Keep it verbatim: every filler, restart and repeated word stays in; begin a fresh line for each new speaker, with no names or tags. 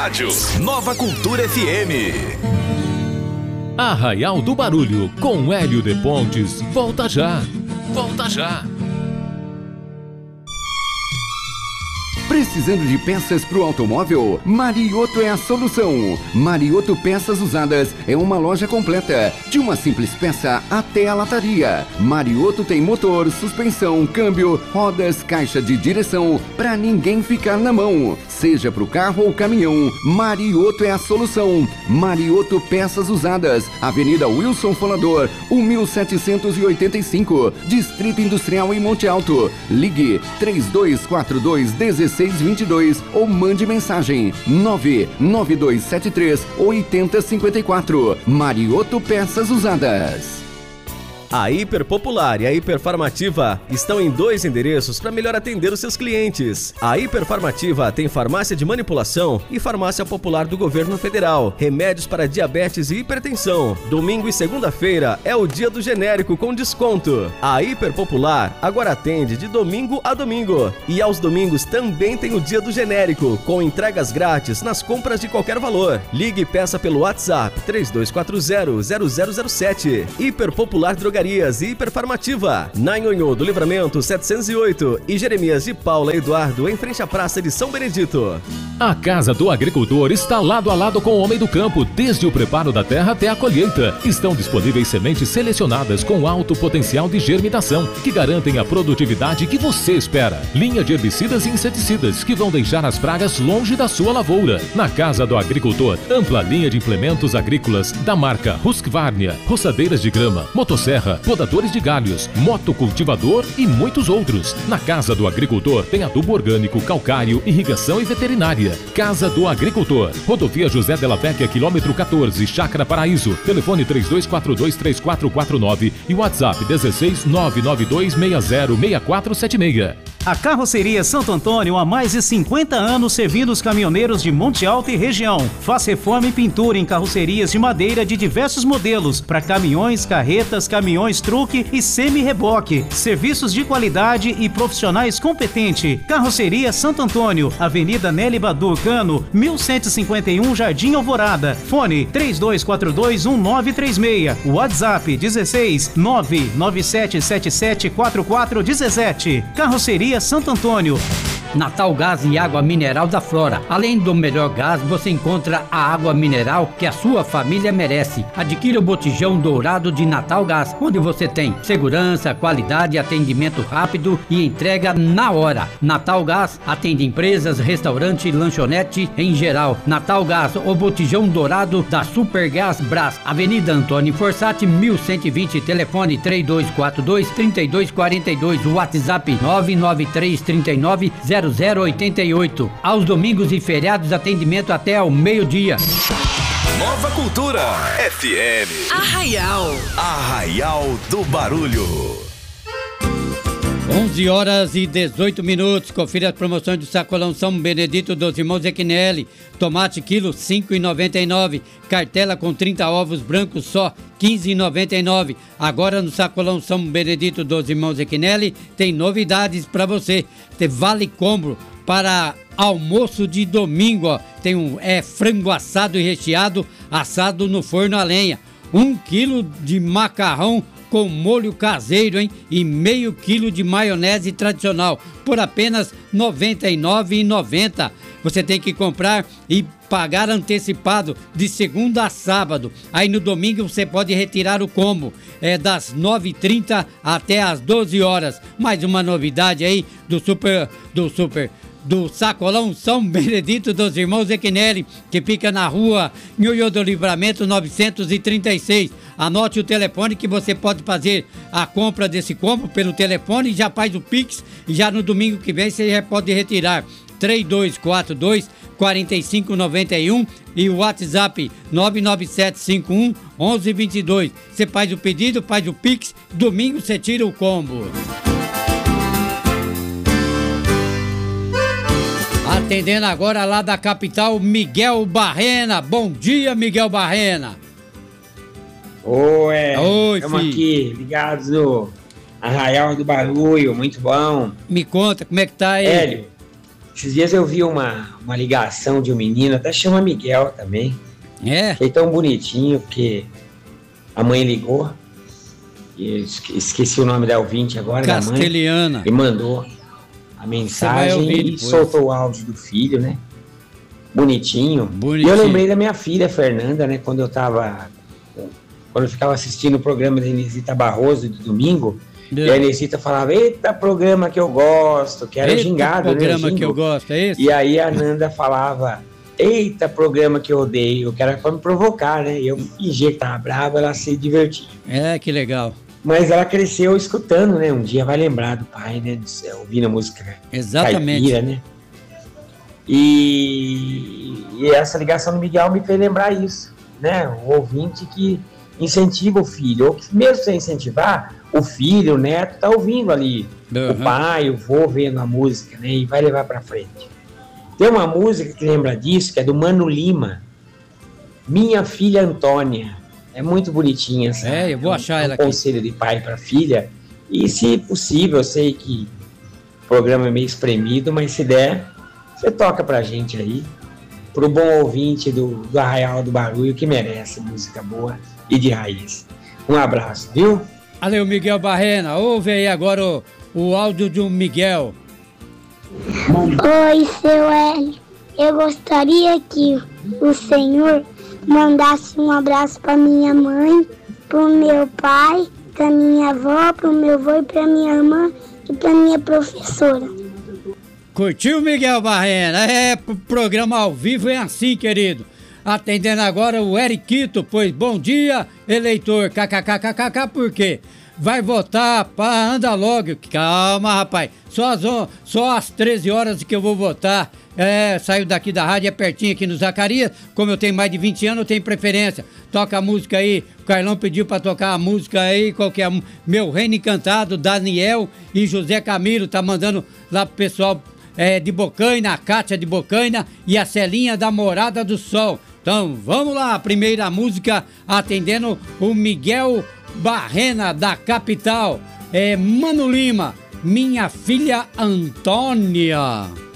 rádio. Nova Cultura F M.
Arraial do Barulho, com Hélio de Pontes. Volta já. Volta já.
Precisando de peças para o automóvel? Marioto é a solução. Marioto Peças Usadas é uma loja completa, de uma simples peça até a lataria. Marioto tem motor, suspensão, câmbio, rodas, caixa de direção, para ninguém ficar na mão. Seja para o carro ou caminhão, Marioto é a solução. Marioto Peças Usadas, Avenida Wilson Folador, mil setecentos e oitenta e cinco, Distrito Industrial em Monte Alto. Ligue três dois quatro dois, um seis dois dois ou mande mensagem nove nove dois sete três, oito zero cinco quatro. Marioto Peças Usadas.
A Hiper Popular e a Hiperfarmativa estão em dois endereços para melhor atender os seus clientes. A Hiperfarmativa tem farmácia de manipulação e farmácia popular do governo federal, remédios para diabetes e hipertensão. Domingo e segunda-feira é o dia do genérico com desconto. A Hiper Popular agora atende de domingo a domingo. E aos domingos também tem o dia do genérico, com entregas grátis nas compras de qualquer valor. Ligue e peça pelo WhatsApp três dois quatro zero, zero zero zero sete. Hiper Popular Drogarias e Hiperfarmativa, na Nhonhô do Livramento setecentos e oito e Jeremias de Paula Eduardo, em frente à Praça de São Benedito.
A Casa do Agricultor está lado a lado com o Homem do Campo, desde o preparo da terra até a colheita. Estão disponíveis sementes selecionadas com alto potencial de germinação, que garantem a produtividade que você espera. Linha de herbicidas e inseticidas, que vão deixar as pragas longe da sua lavoura. Na Casa do Agricultor, ampla linha de implementos agrícolas da marca Husqvarna, roçadeiras de grama, motosserra, podadores de galhos, motocultivador e muitos outros. Na Casa do Agricultor tem adubo orgânico, calcário, irrigação e veterinária. Casa do Agricultor, Rodovia José Della Vecchia, quilômetro quatorze, Chácara Paraíso. Telefone três dois quatro dois, três quatro quatro nove e WhatsApp dezesseis, nove nove dois seis zero, seis quatro sete seis.
A Carroceria Santo Antônio há mais de cinquenta anos servindo os caminhoneiros de Monte Alto e região. Faz reforma e pintura em carrocerias de madeira de diversos modelos para caminhões, carretas, caminhões truque e semi-reboque. Serviços de qualidade e profissionais competentes. Carroceria Santo Antônio, Avenida Nelly Badu Cano, mil cento e cinquenta e um, Jardim Alvorada. Fone três dois quatro dois, um nove três seis. WhatsApp dezesseis, nove nove sete sete sete quatro quatro um sete. Carroceria Santo Antônio.
Natal Gás e Água Mineral da Flora. Além do melhor gás, você encontra a água mineral que a sua família merece. Adquira o botijão dourado de Natal Gás, onde você tem segurança, qualidade, atendimento rápido e entrega na hora. Natal Gás atende empresas, restaurante, lanchonete em geral. Natal Gás, o botijão dourado da Supergás Brás, Avenida Antônio Forçati, mil cento e vinte, telefone três dois quatro dois, três dois quatro dois, WhatsApp nove nove três três nove, zero zero oito oito. Aos domingos e feriados, atendimento até ao meio-dia.
Nova Cultura F M.
Arraial.
Arraial do Barulho.
onze horas e dezoito minutos. Confira as promoções do Sacolão São Benedito dos Irmãos Equinelli. Tomate quilo cinco reais e noventa e nove centavos. Cartela com trinta ovos brancos só quinze reais e noventa e nove centavos. Agora no Sacolão São Benedito dos Irmãos Equinelli tem novidades para você. Tem vale combo para almoço de domingo, ó. Tem um é frango assado e recheado, assado no forno a lenha. Um quilo de macarrão com molho caseiro, hein? E meio quilo de maionese tradicional por apenas noventa e nove reais e noventa centavos. Você tem que comprar e pagar antecipado de segunda a sábado. Aí no domingo você pode retirar o combo, é das nove e trinta até as doze horas. Mais uma novidade aí do super do super do Sacolão São Benedito dos Irmãos Equinelli, que fica na rua Nhonhô do Livramento novecentos e trinta e seis. Anote o telefone que você pode fazer a compra desse combo pelo telefone e já faz o Pix, e já no domingo que vem você já pode retirar. três dois quatro dois, quatro cinco nove um e o WhatsApp nove nove sete cinco um, um um dois dois. Você faz o pedido, faz o Pix, domingo você tira o combo. Atendendo agora lá da capital, Miguel Barrena. Bom dia, Miguel Barrena.
Oi,
Oi,
estamos
filho.
aqui ligados no Arraial do Barulho, muito bom.
Me conta, como é que tá aí?
Hélio,
Esses dias eu vi uma, uma ligação de um menino, até chama Miguel também.
É?
Achei tão bonitinho, porque a mãe ligou. E esqueci o nome da ouvinte agora,
Castelhana.
da mãe. E mandou a mensagem e soltou o áudio do filho, né? Bonitinho.
Bonitinho.
E eu lembrei da minha filha, Fernanda, né? Quando eu tava... Quando eu ficava assistindo o programa da Inesita Barroso de domingo, é. E a Inesita falava, eita, programa que eu gosto, que era
eita,
gingado,
programa
né?
que eu gosto, é esse?
E aí a Nanda falava, eita, programa que eu odeio, que era pra me provocar, né? E eu fingia que tava brava, ela se divertia.
É, que legal.
Mas ela cresceu escutando, né? Um dia vai lembrar do pai, né? Ouvindo a música
Exatamente.
Caipira, né? E, e essa ligação do Miguel me fez lembrar isso, né? O ouvinte que incentiva o filho, ou que mesmo sem incentivar, o filho, o neto, tá ouvindo ali. Uhum. O pai, o vô vendo a música, né? E vai levar pra frente. Tem uma música que lembra disso, que é do Mano Lima, Minha Filha Antônia. É muito bonitinha essa.
É, eu vou achar
um,
ela
um
aqui.
Conselho de pai para filha. E se possível, eu sei que o programa é meio espremido, mas se der, você toca pra gente aí. Pro bom ouvinte do, do Arraial do Barulho, que merece música boa e de raiz. Um abraço, viu?
Valeu, Miguel Barrena. Ouve aí agora o, o áudio do Miguel.
Oi, seu Hélio. Eu gostaria que o senhor mandasse um abraço para minha mãe, pro meu pai, pra minha avó, pro meu avô e pra minha irmã e pra minha professora.
Curtiu, Miguel Barrena? É, programa ao vivo é assim, querido. Atendendo agora o Eriquito, pois bom dia, eleitor, kkkkkk, por quê? Vai votar, pá, anda logo. Calma, rapaz, só às, só às treze horas que eu vou votar. É, saio daqui da rádio, é pertinho aqui no Zacarias. Como eu tenho mais de vinte anos, eu tenho preferência. Toca a música aí, o Carlão pediu pra tocar a música aí, qualquer Meu Reino Encantado, Daniel e José Camilo, tá mandando lá pro pessoal é, de Bocaina, a Cátia de Bocaina e a Celinha da Morada do Sol. Então, vamos lá, a primeira música atendendo o Miguel Barrena, da capital, é Mano Lima, Minha Filha Antônia.